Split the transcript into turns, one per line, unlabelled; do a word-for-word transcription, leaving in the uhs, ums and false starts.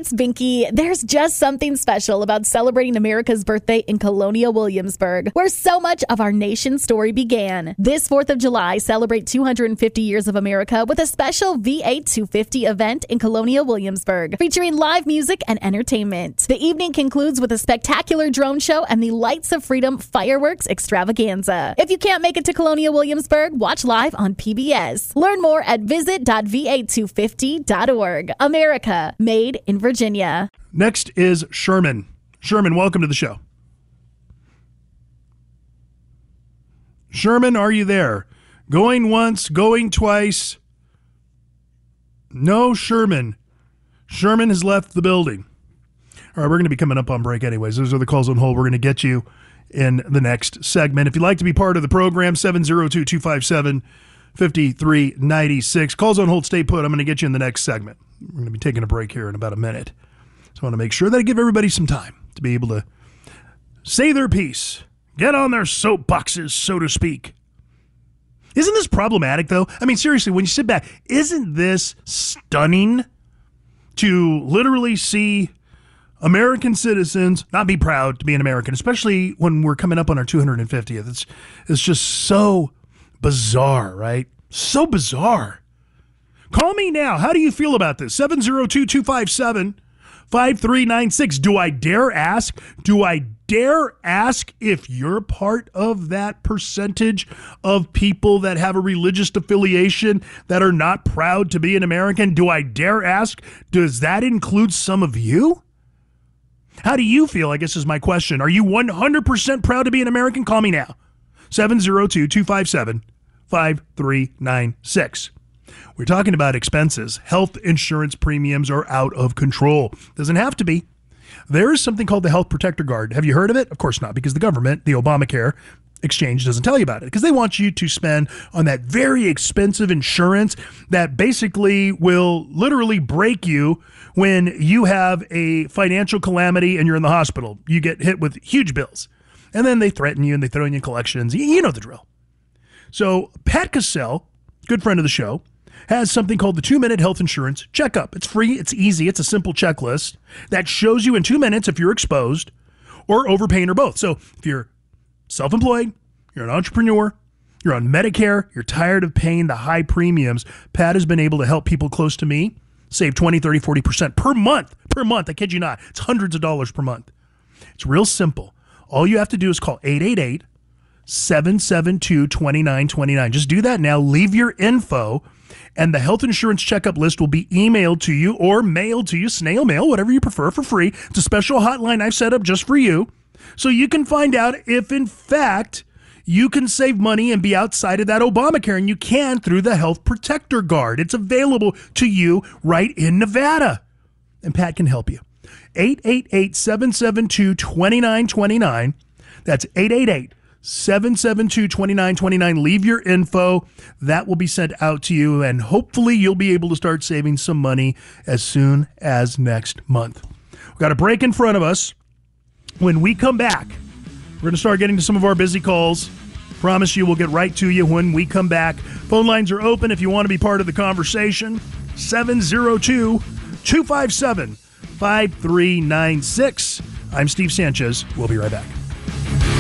it's Binky. There's just something special about celebrating America's birthday in Colonial Williamsburg, where so much of our nation's story began. This fourth of July, celebrate two hundred fifty years of America with a special V eight two fifty event in Colonial Williamsburg, featuring live music and entertainment. The evening concludes with a spectacular drone show and the Lights of Freedom fireworks extravaganza. If you can't make it to Colonial Williamsburg, watch live on P B S. Learn more at visit dot v eight two fifty dot org. America, made in Virginia.
Next is Sherman. Sherman, welcome to the show. Sherman, are you there? Going once, going twice. No, Sherman. Sherman has left the building. All right, we're going to be coming up on break anyways. Those are the calls on hold. We're going to get you in the next segment. If you'd like to be part of the program, seven oh two, two five seven, five three nine six. Calls on hold, stay put. I'm going to get you in the next segment. We're going to be taking a break here in about a minute. So I want to make sure that I give everybody some time to be able to say their piece, get on their soapboxes, so to speak. Isn't this problematic, though? I mean, seriously, when you sit back, isn't this stunning to literally see American citizens not be proud to be an American, especially when we're coming up on our two hundred fiftieth? It's, it's just so bizarre, right? So bizarre. Call me now. How do you feel about this? seven oh two, two five seven, five three nine six. Do I dare ask? Do I dare ask if you're part of that percentage of people that have a religious affiliation that are not proud to be an American? Do I dare ask? Does that include some of you? How do you feel, I guess is my question. Are you one hundred percent proud to be an American? Call me now. seven oh two, two five seven, five three nine six. We're talking about expenses. Health insurance premiums are out of control. Doesn't have to be. There is something called the Health Protector Guard. Have you heard of it? Of course not, because the government, the Obamacare exchange, doesn't tell you about it, because they want you to spend on that very expensive insurance that basically will literally break you when you have a financial calamity and you're in the hospital. You get hit with huge bills, and then they threaten you and they throw in your collections. You know the drill. So Pat Cassell, good friend of the show, has something called the two-minute health insurance checkup. It's free, it's easy, it's a simple checklist that shows you in two minutes if you're exposed or overpaying or both. So if you're self-employed, you're an entrepreneur, you're on Medicare, you're tired of paying the high premiums, Pat has been able to help people close to me save twenty, thirty, forty percent per month. Per month, I kid you not. It's hundreds of dollars per month. It's real simple. All you have to do is call eight eight eight, seven seven two, two nine two nine. Just do that now. Leave your info, and the health insurance checkup list will be emailed to you or mailed to you, snail mail, whatever you prefer, for free. It's a special hotline I've set up just for you, so you can find out if, in fact, you can save money and be outside of that Obamacare, and you can through the Health Protector Guard. It's available to you right in Nevada, and Pat can help you. eight eight eight, seven seven two, two nine two nine. That's eight eight eight, seven seven two, two nine two nine. Leave your info. That will be sent out to you, and hopefully you'll be able to start saving some money as soon as next month. We've got a break in front of us. When we come back, we're going to start getting to some of our busy calls. Promise you we'll get right to you when we come back. Phone lines are open if you want to be part of the conversation. seven oh two, two five seven, five three nine six. I'm Steve Sanchez. We'll be right back.